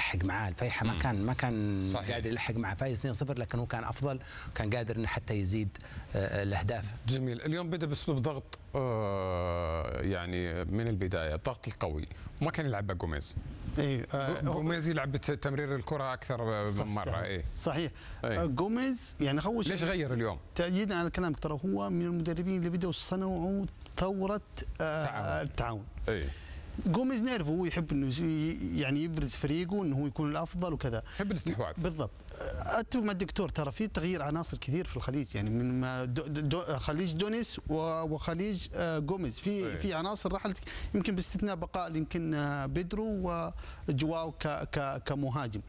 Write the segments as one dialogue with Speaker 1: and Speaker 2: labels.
Speaker 1: يلحق معاه. الفيحة ما كان صحيح. قادر يلحق معه، فايز 2-0 لكن هو كان افضل وكان قادر انه حتى يزيد الاهداف.
Speaker 2: جميل. اليوم بدا باسلوب ضغط يعني من البدايه، الضغط القوي، وما كان يلعب جوميز. جوميز يلعب بتمرير الكره اكثر من مره.
Speaker 3: صحيح. جوميز يعني
Speaker 2: ليش غير اليوم؟
Speaker 3: تأييدا على كلامك، ترى هو من المدربين اللي بدأوا صنعوا ثوره التعاون. جوميز نعرفه هو يحب انه يعني يبرز فريقه انه هو يكون الافضل وكذا،
Speaker 2: يحب الاستحواذ.
Speaker 3: بالضبط. اتفق مع الدكتور، ترى في تغيير عناصر كثير في الخليج، يعني من خليج دونيس وخليج جوميز في عناصر رحلت، يمكن باستثناء بقاء يمكن بيدرو وجواو كمهاجم.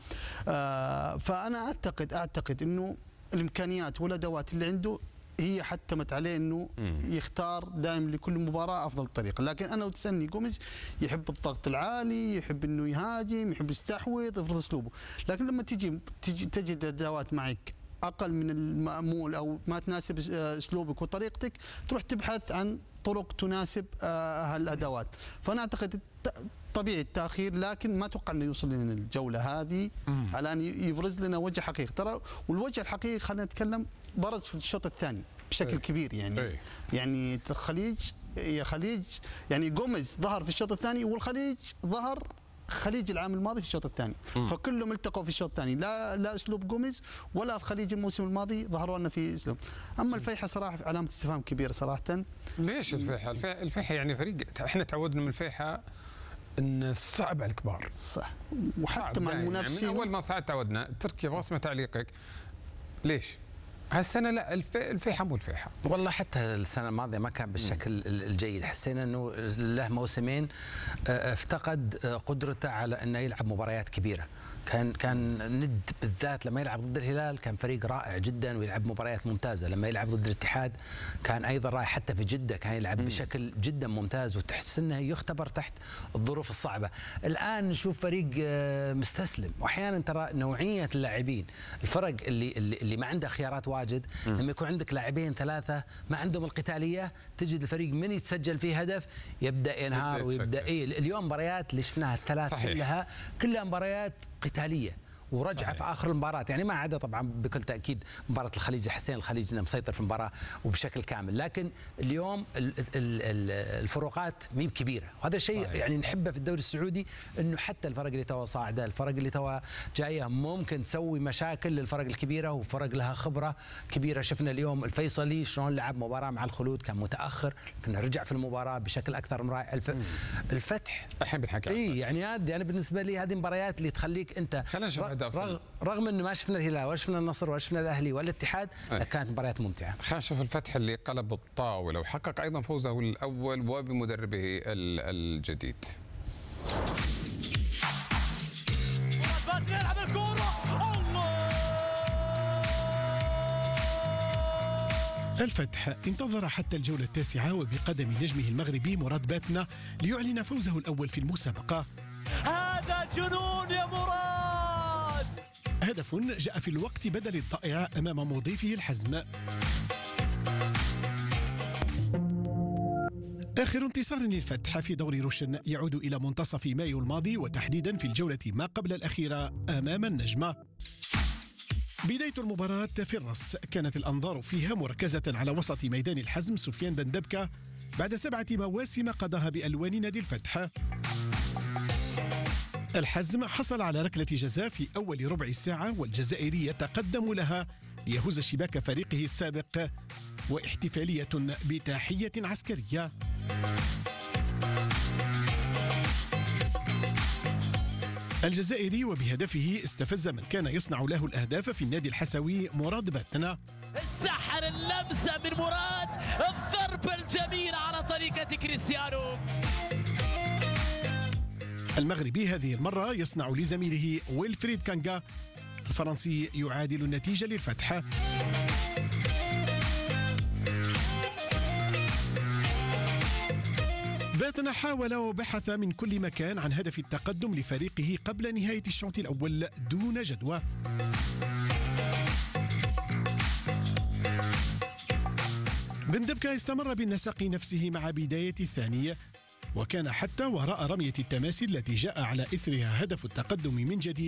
Speaker 3: فانا اعتقد انه الامكانيات والادوات اللي عنده هي حتمت عليه انه يختار دائما لكل مباراه افضل طريقه. لكن انا لو تسالني، جوميز يحب الضغط العالي، يحب انه يهاجم، يحب يستحوذ، يفرض اسلوبه. لكن لما تجي تجد ادوات معك اقل من المأمول او ما تناسب اسلوبك وطريقتك، تروح تبحث عن طرق تناسب هالادوات. فانا اعتقد طبيعي التاخير، لكن ما اتوقع انه يوصل لنا الجوله هذه على ان يبرز لنا وجه حقيقي. ترى والوجه الحقيقي خلينا نتكلم برز في الشوط الثاني بشكل كبير. يعني الخليج يعني جوميز ظهر في الشوط الثاني، والخليج ظهر خليج العام الماضي في الشوط الثاني. فكلهم التقوا في الشوط الثاني، لا اسلوب جوميز ولا الخليج الموسم الماضي ظهروا لنا في اسلوب. اما الفيحة صراحه علامه استفهام كبيره صراحه.
Speaker 2: ليش الفيحة؟ الفيحة يعني فريق احنا تعودنا من الفيحة ان صعب على الكبار.
Speaker 3: صح. وحتى مع المنافسين
Speaker 2: يعني من اول ما صعد تعودنا. تركي واسمع تعليقك. ليش؟ هالسنه لا الفيحة مو الفيحة.
Speaker 1: والله حتى السنه الماضيه ما كان بالشكل الجيد، حسينا انه له موسمين افتقد قدرته على انه يلعب مباريات كبيره. كان ند بالذات لما يلعب ضد الهلال كان فريق رائع جدا ويلعب مباريات ممتازه، لما يلعب ضد الاتحاد كان ايضا رائع، حتى في جده كان يلعب بشكل جدا ممتاز وتحس انه يختبر تحت الظروف الصعبه. الان نشوف فريق مستسلم، واحيانا ترى نوعيه اللاعبين، الفرق اللي ما عنده خيارات واجد، لما يكون عندك لاعبين ثلاثه ما عندهم القتاليه، تجد الفريق من يتسجل فيه هدف يبدا ينهار ويبدا اليوم مباريات اللي شفناها الثلاث كلها مباريات قتاليه ورجعه في اخر المباراه، يعني ما عدا طبعا بكل تاكيد مباراه الخليج، حسين الخليج انه مسيطر في المباراه وبشكل كامل، لكن اليوم الفروقات مي بكبيره، وهذا شيء يعني نحبه في الدوري السعودي، انه حتى الفرق اللي توا صاعده، الفرق اللي توا جايه ممكن تسوي مشاكل للفرق الكبيره وفرق لها خبره كبيره. شفنا اليوم الفيصلي شلون لعب مباراه مع الخلود، كان متاخر لكن رجع في المباراه بشكل اكثر من رائع. الفتح
Speaker 2: الحين بنحكي
Speaker 1: يعني هذه انا بالنسبه لي هذه مباريات اللي تخليك انت رغم انه ما شفنا الهلال ولا شفنا النصر ولا شفنا الاهلي ولا الاتحاد، كانت مباريات ممتعه.
Speaker 2: خلينا نشوف الفتح اللي قلب الطاوله وحقق ايضا فوزه الاول وبمدربه الجديد.
Speaker 4: يلعب الكوره،
Speaker 5: الفتح انتظر حتى الجولة التاسعة وبقدم نجمه المغربي مراد باتنا ليعلن فوزه الأول في المسابقة.
Speaker 4: هذا جنون يا مراد.
Speaker 5: هدف جاء في الوقت بدل الضائع أمام مضيفه الحزم. آخر انتصار للفتح في دوري روشن يعود إلى منتصف مايو الماضي، وتحديدا في الجولة ما قبل الأخيرة أمام النجمة. بداية المباراة في الرص كانت الأنظار فيها مركزة على وسط ميدان الحزم سفيان بن دبكة بعد 7 مواسم قضاها بألوان نادي الفتح. الحزم حصل على ركلة جزاء في أول ربع ساعة، والجزائري يتقدم لها ليهز شباك فريقه السابق، واحتفالية بتحية عسكرية. الجزائري وبهدفه استفز من كان يصنع له الأهداف في النادي الحسوي مراد باتنا.
Speaker 4: السحر اللمسة من مراد، الضربة الجميلة على طريقة كريستيانو.
Speaker 5: المغربي هذه المرة يصنع لزميله ويلفريد كانغا، الفرنسي يعادل النتيجة للفتح. باتنا حاول وبحث من كل مكان عن هدف التقدم لفريقه قبل نهاية الشوط الأول دون جدوى. بن دبكة استمر بالنسق نفسه مع بداية الثانية، وكان حتى وراء رمية التماس التي جاء على إثرها هدف التقدم من جديد.